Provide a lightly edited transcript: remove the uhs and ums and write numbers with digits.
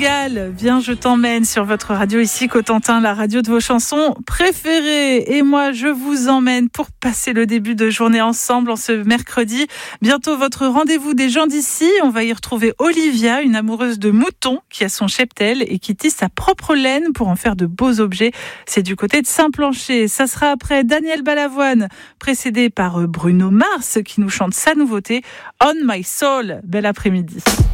régale. Viens, je t'emmène sur votre radio ici, Cotentin, la radio de vos chansons préférées. Et moi, je vous emmène pour passer le début de journée ensemble en ce mercredi. Bientôt, votre rendez-vous des gens d'ici. On va y retrouver Olivia, une amoureuse de moutons qui a son cheptel et qui tisse sa propre laine pour en faire de beaux objets. C'est du côté de Saint-Plancher. Ça sera après Daniel Balavoine, précédé par Bruno Mars qui nous chante sa nouveauté On My Soul. Bel après-midi.